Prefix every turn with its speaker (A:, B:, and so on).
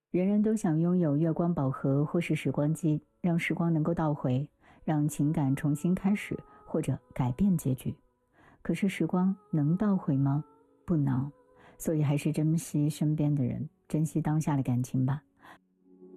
A: 人人都想拥有月光宝盒或是时光机，让时光能够倒回，让情感重新开始，或者改变结局。可是时光能倒回吗？不能。所以还是珍惜身边的人，珍惜当下的感情吧。